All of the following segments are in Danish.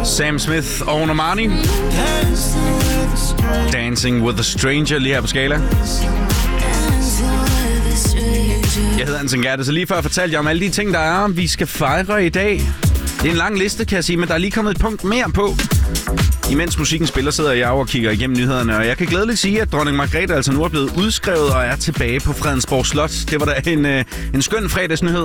Sam Smith og Normani. Dancing with a Stranger lige her på Skala. Jeg hedder Anton Gerte, så lige før fortalte jeg om alle de ting, der er, vi skal fejre i dag. Det er en lang liste, kan jeg sige, men der er lige kommet et punkt mere på. Imens musikken spiller, sidder jeg og kigger igennem nyhederne, og jeg kan glædeligt sige, at dronning Margrethe altså nu er blevet udskrevet og er tilbage på Fredensborg Slot. Det var da en skøn fredagsnyhed.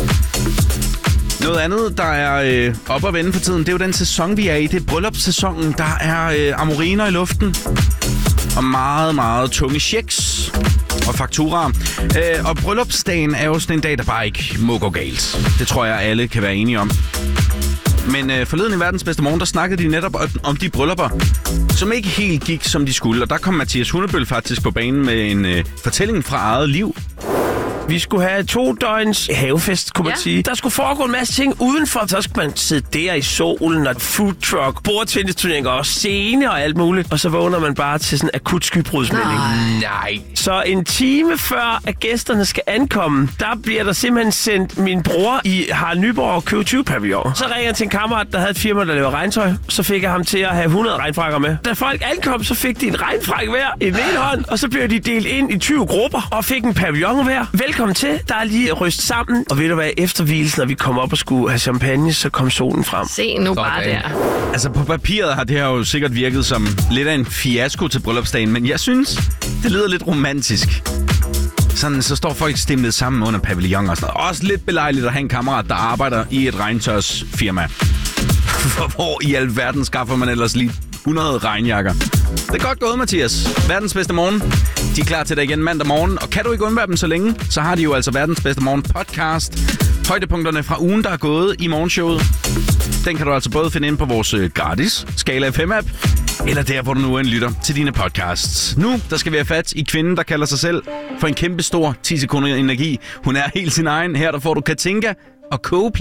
Noget andet, der er op at vende for tiden, det er jo den sæson, vi er i. Det er bryllupssæsonen. Der er amoriner i luften og meget, meget tunge checks og fakturaer. Og bryllupsdagen er jo sådan en dag, der bare ikke må gå galt. Det tror jeg, alle kan være enige om. Men forleden i Verdens Bedste Morgen, der snakkede de netop om de bryllupper, som ikke helt gik, som de skulle. Og der kom Mathias Hundebøl faktisk på banen med en fortælling fra eget liv. Vi skulle have 2 døgns havefest, kunne man sige. Der skulle foregå en masse ting udenfor. Så skulle man sidde der i solen og food truck, bordtennisturneringer og scene og alt muligt. Og så vågner man bare til sådan en akut skybrudsmelding. Nej. Så en time før, at gæsterne skal ankomme, der bliver der simpelthen sendt min bror i Harald Nyborg og købe 20 pavillon. Så ringer jeg til en kammerat, der havde et firma, der laver regntøj. Så fik jeg ham til at have 100 regnfrakker med. Da folk ankom, så fik de en regnfrak hver i den ene hånd, og så blev de delt ind i 20 grupper og fik en pavillon hver. Velkommen til. Der er lige ryst sammen. Og ved du hvad, efter hvilesen, når vi kom op og skulle have champagne, så kom solen frem. Se nu bare der. Altså på papiret har det her jo sikkert virket som lidt af en fiasko til bryllupsdagen, men jeg synes, det lyder lidt romantisk. Sådan, så står folk stimlet sammen under pavillon og sådan noget. Også lidt belejligt at have en kammerat, der arbejder i et regntørsfirma. For hvor i alverden skaffer man ellers lige 100 regnjakker? Det er godt gået, Mathias. Verdens Bedste Morgen. De er klar til dig igen mandag morgen. Og kan du ikke undvære dem så længe, så har de jo altså Verdens Bedste Morgen podcast. Højdepunkterne fra ugen, der er gået i morgenshowet. Den kan du altså både finde ind på vores gratis Skala FM-app, eller der, hvor du nu lytter til dine podcasts. Nu, der skal vi have fat i kvinden, der kalder sig selv for en kæmpe stor 10 sekunder energi. Hun er helt sin egen. Her der får du Katinka og Coldplay.